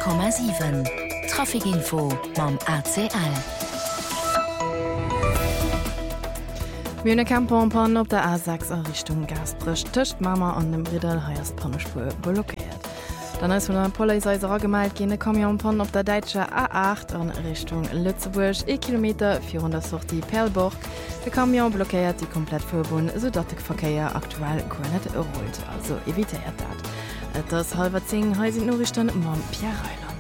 100,7 Trafikinfo mam ACL. Mine Camperpan op der A6 a Richtung Gasbrich töcht Mama an dem Bridel heiers Pannespur blockiert. Dann ist von der Polizei gemalt gene Kamionpan op der Deitsche A8 an Richtung Lützeburg 1 Kilometer 400 sortie Perlburg. Der Kamion blockiert die komplett Verbund, sodass der Verkehr aktuell gar nicht rollt, also evitiert das. Das halber 10 heißen Nachrichten mit Pierre Reiland.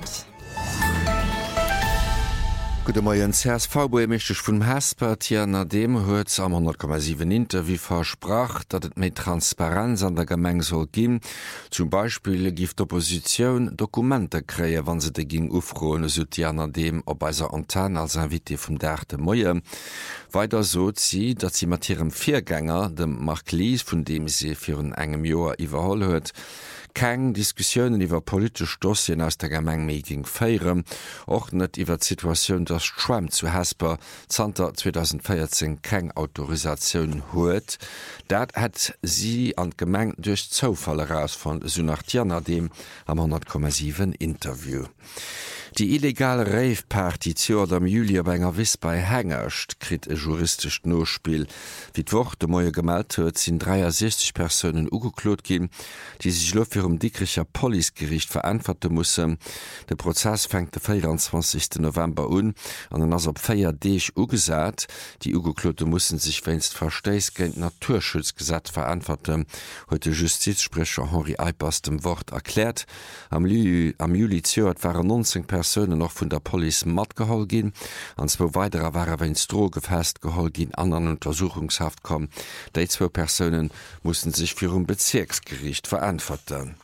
Gute Morgen, CSV mechtech vum Haspertier na dem huet am 100,7 Interview versprach, dat et méi Transparenz an der Gemeng soll ginn. Zum Beispiel gift d'Opposition Dokumente kree, wann se de ging ufroen Sutianer dem op eiser Antenne als Invité vum Derte Moie. Weiter sot sie, dat sie mat ihrem Viergänger, dem Mark Lies, vun dem se fir un engem Joer iwwerholl huet, keng Diskussionen iwwer polisch Dossien aus der Gemengmaking féieren, och net iwwer Situationun, dass Trump zu Hasper Zter 2014 keng Autorisaioun huet. Dat hat sie an Gemeng durch Zofall heraus von Sunartianer dem am 100,7 Interview. Die illegale Rave-Partition am Juli bei enger Wiss bei Hängercht krit e juristisch Nospiel. Wie d'Woch de Moie gemeldt huet, sind 63 Personen ugeklot gin, die sich lo fir dickricher Policegericht verantworten mussen. Der Prozess fängt den 24. November an und ass op 4 Deeg ugesat. Die Ugeklote mussen sich wennst Versteisgent Naturschutzgesetz verantworten, huet de Justizsprecher Henri Eipers dem Wort erklärt. Am Juli 2010 waren 19 Personen noch vun der Police mat geholt gin, an 2 weiterer waren wenns Droge festgeholt gin an Untersuchungshaft kom. Die 2 Personen mussten sich für ein Bezirksgericht verantworten.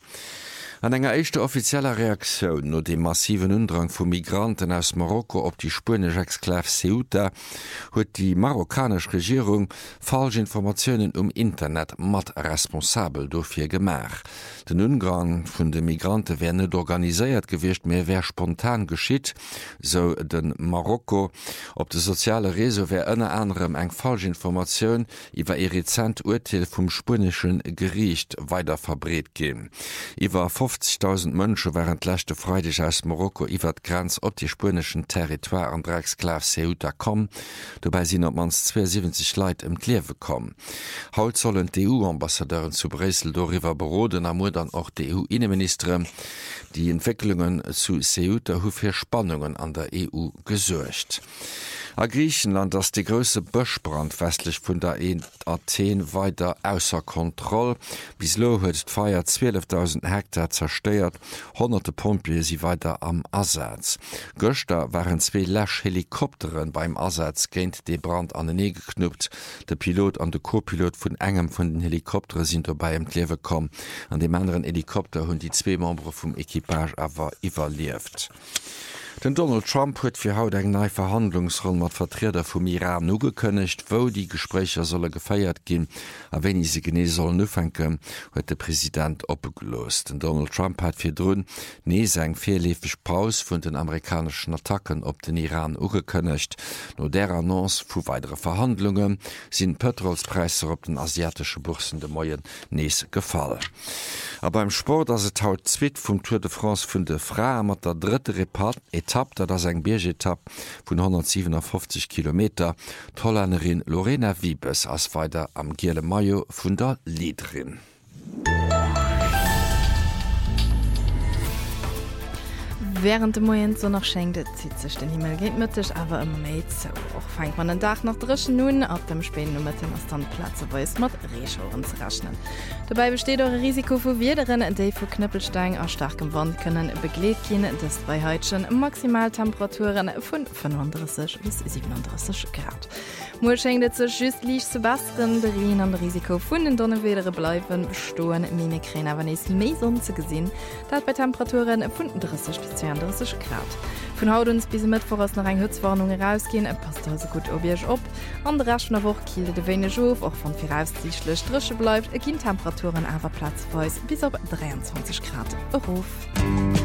An enger echte offizieller Reaktion no dem massiven Undrang vu Migranten aus Marokko op die spanische Exklave Ceuta huet die marokkanische Regierung falsche Informationen Internet mat responsabel dofir gemach. Den Undrang vun de Migranten wären net organisiert gewicht, mehr wär spontan geschitt, so den Marokko. Op de soziale Reso wär ënner anderem eng falsche Information iwwer e rezent Urteil vum spanischen Gericht weiter verbret gin. Iwer 50.000 Mënsche waren lächte Freitag aus Marokko iwwer Grenz op die spanischen Territoire an der Exklave Ceuta kom, dobei sind op mans 72 Leiit im Kliewe kom. Haut sollen EU-Ambassadeuren zu Bresel doriwer beroden, am dann auch die EU-Innenministerin die Entwicklungen zu Ceuta hu fir Spannungen an der EU gesuercht. A Griechenland ass de grösse Bëchbrand westlich vun der Athen weiter ausser Kontroll. Bis lo huet d'Feier 12.000 Hektar zersteiert, hunderte Pompier sie weiter am Ersatz. Göster waren 2 Lash-Helikopteren beim Ersatz géint de Brand an den Nee geknüpft. Der Pilot an de Co-Pilot vun engem vun den Helikoptere sind dabei im Klewe kom. An dem anderen Helikopter hunn die 2 Membre vum Ekipage awer iwwerlieft. Den Donald Trump huet fir haut eng nei Verhandlungsroll mat Vertreter vum Iran ugekënnecht, wo die Gesprächer solle gefeiert gin, a wenn i se gene sollen nëfenken, huet der Präsident opgelost. Den Donald Trump hat fir drun nees eng firlefech Paus vun den amerikanischen Attacken op den Iran ugekënnecht. No der Annonce vu weitere Verhandlungen sinn Petrolspreiser op den asiatische Bursen de Moien nees gefallen. Aber beim Sport as et haut Zwit vum Tour de France vun de Fra mat der dritte Etapp, dat ass eng Biergetapp vun 157 km. Tollernerin Lorena Wiebes ass weiter am Giele Mayo vun der Liedrin. Während dem Moment so noch schenkt, zieht sich den Himmel geht mittig, aber im Mai so. Auch fängt man den Tag noch drischen nun, ab dem späten und mit dem Standplatz, wo es mit Rehschoren zu rechnen. Dabei besteht auch ein Risiko für Wiederen, die für Knüppelstein aus starkem Wind können begleitet gehen, das bei heute Maximaltemperaturen von 35 bis 37 Grad. Mal schenkt sich just leicht zu basteln, der Regen und Risiko von den Donnerwedere bleiben bestehen, meine Kräne aber nicht mehr sonst zu gesehen, das bei Temperaturen von 30 bis 32 Grad. Von heute uns bis Mittwoch aus noch eine Hitzwarnung rausgehen, passt also gut ob ihr op. An der Rest der Woche kielt der wenig auf, auch von voraussichtlich Strische bleibt, gehen Temperaturen aber platzweise bis auf 23 Grad. Ruf.